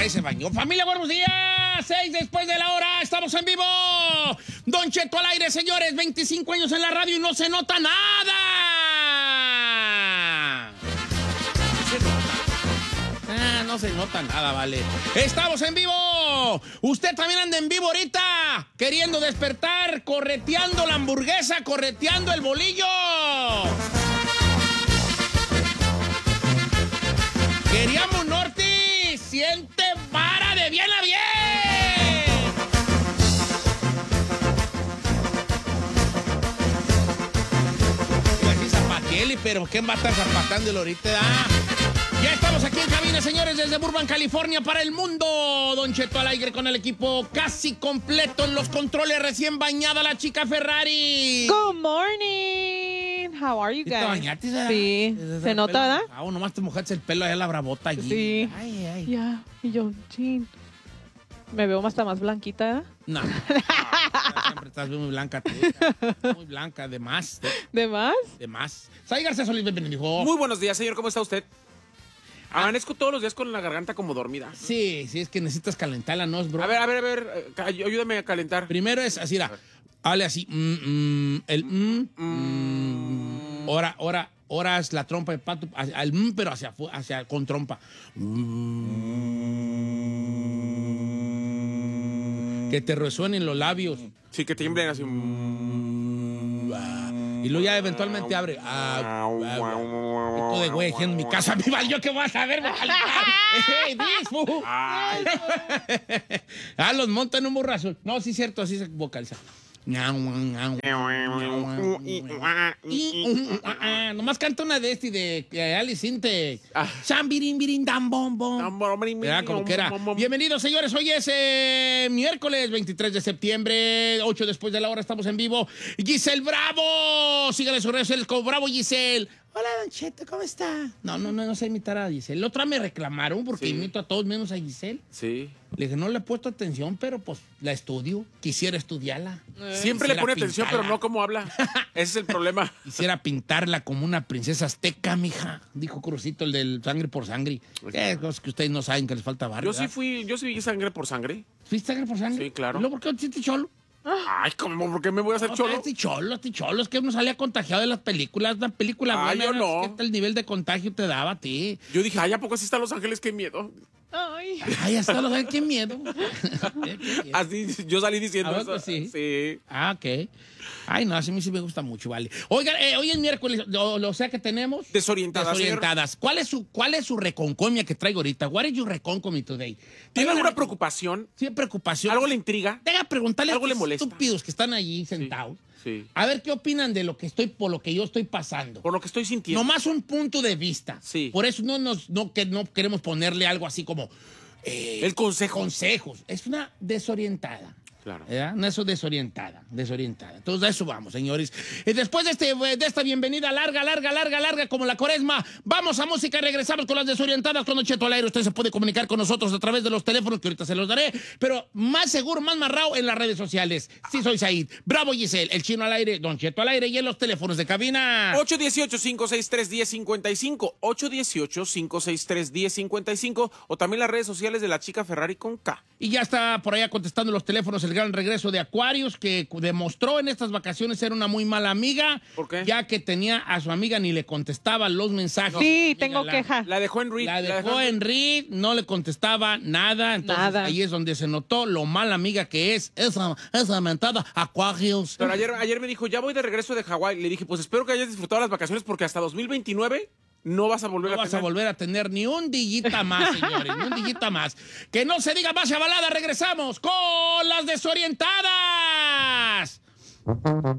ahí se bañó. Familia, buenos días. 6 después de la hora. Estamos en vivo. Don Cheto al aire, señores. 25 años en la radio y no se nota nada. No se nota nada, vale. Estamos en vivo. Usted también anda en vivo ahorita, queriendo despertar, correteando la hamburguesa, correteando el bolillo. Queríamos norte, siente vara de bien a bien. Iba a decir zapatieli, pero ¿quién va a estar zapatándolo ahorita? Ya estamos aquí en cabina, señores, desde Burbank, California, para el mundo. Don Cheto al aire con el equipo casi completo en los controles, recién bañada la chica Ferrari. Good morning. How are you guys? ¿Te bañaste? Sí. ¿Se nota, verdad? Ah, nomás te mojaste el pelo allá la bravota allí. Sí. Ay, ay. Ya. Y yo, chin. Me veo hasta más blanquita, ¿verdad? No. Siempre estás muy blanca tú. Muy blanca, de más. ¿De más? De más. Say García Solís, bienvenido. Muy buenos días, señor. ¿Cómo está usted? Amanezco todos los días con la garganta como dormida. Sí, es que necesitas calentarla, ¿no, bro? A ver, ayúdame a calentar. Primero es así, hable así. Ahora es la trompa de pato, pero hacia con trompa. Que te resuenen los labios. Sí, que tiemblen así. Y luego ya eventualmente abre. Esto de güey, en mi casa, mi yo que voy a saber vocalizar. Los monto en un burrazo. No, sí es cierto, así se vocaliza. Nomás canta una de de Alice Inte. Chambirin, birin, dam, bom, bom. Como que era. Bienvenidos, señores. Hoy es miércoles 23 de septiembre, 8 después de la hora. Estamos en vivo. Giselle Bravo. Síganle sus redes sociales como Bravo Giselle. Hola, Don Cheto, ¿cómo está? No sé imitar a Giselle. La otra me reclamaron porque imito a todos menos a Giselle. Sí. Le dije, no le he puesto atención, pero pues la estudio. Quisiera estudiarla. Siempre le pone atención, pero no cómo habla. Ese es el problema. Quisiera pintarla como una princesa azteca, mija. Dijo Crucito, el del Sangre por Sangre. Cosas que ustedes no saben que les falta barrio. Yo sí vi Sangre por Sangre. ¿Fuiste Sangre por Sangre? Sí, claro. ¿Y luego por qué te hiciste cholo? Ay, ¿cómo? ¿Por qué me voy a hacer cholo? Estoy cholo. Es que uno salía contagiado de las películas. Una película buena. Yo no. ¿Qué tal nivel de contagio te daba a ti? Yo dije, ay, ¿a poco así están Los Ángeles? ¡Qué miedo! Ay, hasta los qué miedo. Así yo salí diciendo eso. Sí. Ok. Ay, no, así a mí sí me gusta mucho, vale. Oigan, hoy es miércoles, o sea que tenemos... Desorientadas. ¿Cuál es su reconcomia que traigo ahorita? What is your reconcomia today? ¿Tiene alguna preocupación? Sí, preocupación. ¿Algo le intriga? Deja preguntarle ¿Algo a le estos molesta? estúpidos que están allí sentados. Sí. A ver qué opinan de por lo que yo estoy pasando. Por lo que estoy sintiendo. Nomás un punto de vista. Sí. Por eso no queremos ponerle algo así como... el consejo. Consejos. Es una desorientada. Claro. No, eso desorientada. Entonces, a eso vamos, señores. Y después de esta bienvenida larga, como la Cuaresma, vamos a música y regresamos con las desorientadas con Don Cheto al aire. Usted se puede comunicar con nosotros a través de los teléfonos que ahorita se los daré, pero más seguro, más marrao en las redes sociales. Sí, soy Said. Bravo Giselle, el chino al aire, Don Cheto al aire y en los teléfonos de cabina. 818-563-1055, 818-563-1055 o también las redes sociales de la chica Ferrari con K. Y ya está por allá contestando los teléfonos el gran regreso de Aquarius, que demostró en estas vacaciones ser una muy mala amiga. ¿Por qué? Ya que tenía a su amiga ni le contestaba los mensajes. Sí, tengo queja. La dejó en read. La dejó en read, no le contestaba nada. Entonces ahí es donde se notó lo mala amiga que es esa mentada Aquarius. Pero ayer me dijo, ya voy de regreso de Hawái. Le dije, pues espero que hayas disfrutado las vacaciones porque hasta 2029... No vas a volver a tener ni un dillita más, señores, ni un dillita más. Que no se diga más chavalada, regresamos con las desorientadas.